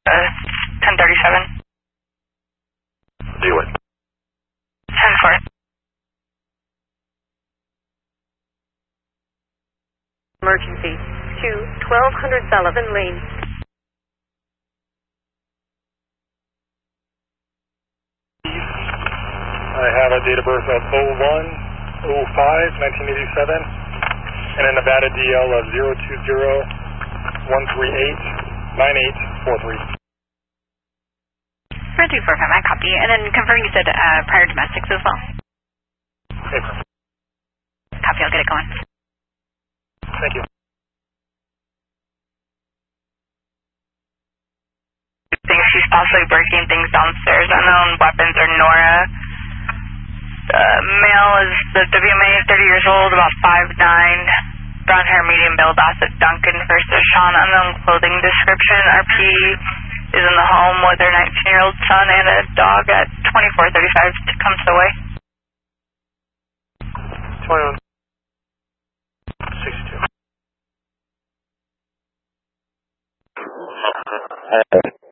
1037. Do it. 10-4. Emergency to 1200 Sullivan Lane. I have a date of birth of 01/05/1987 and a Nevada DL of 020-138-9843. 345, I copy. And then confirm you said prior domestics as well. Okay. Copy, I'll get it going. Thank you. Thinks she's possibly breaking things downstairs. Unknown weapons are Nora. Male is the WMA, 30 years old, about 5'9", brown hair, medium build, Asset Duncan versus Sean. Unknown clothing description. RP is in the home with her 19-year-old son and a dog at 2435 Tecumseh Way. 2162.